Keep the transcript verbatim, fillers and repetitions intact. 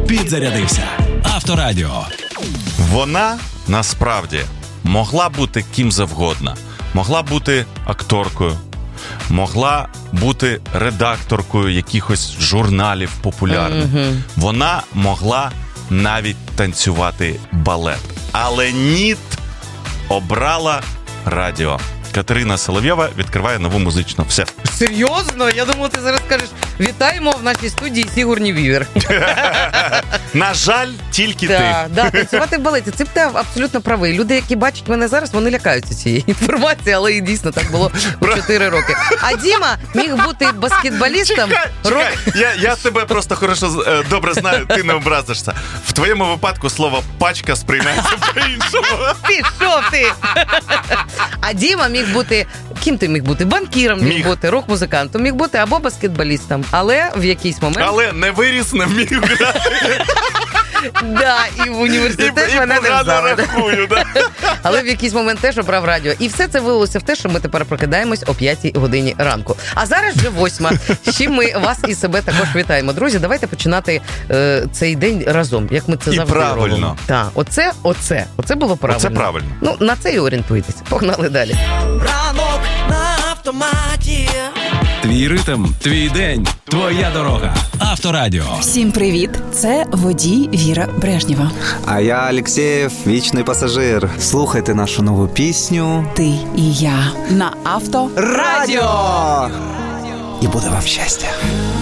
Підзарядився. Авторадіо. Вона, насправді, могла бути ким завгодно. Могла бути акторкою, могла бути редакторкою якихось журналів популярних. Mm-hmm. Вона могла навіть танцювати балет. Але ніт обрала радіо. Катерина Соловйова відкриває нову музичну. Все. Серйозно? Я думала, ти зараз скажеш, вітаємо в нашій студії Сігурні Вівер. На жаль, тільки да, ти. Да, танцювати в балеті. Це ти абсолютно правий. Люди, які бачать мене зараз, вони лякаються цієї інформації, але і дійсно так було у чотири роки. А Діма міг бути баскетболістом. Чекай, чекай. Я, я тебе просто хорошо, добре знаю, ти не образишся. В твоєму випадку слово «пачка» сприймається по-іншому. Пішов ти! А Діма міг бути, ким ти міг бути? Банкіром міг, міг бути, рок-музикантом, міг бути або баскетболістом, але в якийсь момент... Але не виріс, не вмів грати. Да, і в університет і, мене і не взяли. Рахую, да. Але в якийсь момент теж обрав радіо. І все це вилилося в те, що ми тепер прокидаємось о п'ятій годині ранку. А зараз вже восьма. З чим ми вас і себе також вітаємо. Друзі, давайте починати е, цей день разом, як ми це і завжди правильно. робимо. Так, оце, оце, оце було правильно. Оце правильно. Ну, на це і орієнтуйтесь. Погнали далі. Ранок на автоматі. Твій ритм, твій день, твоя дорога. Авторадіо. Всім привіт! Це водій Віра Брежнєва. А я Алексєєв, вічний пасажир. Слухайте нашу нову пісню Ти і я на Авторадіо. І буде вам щастя.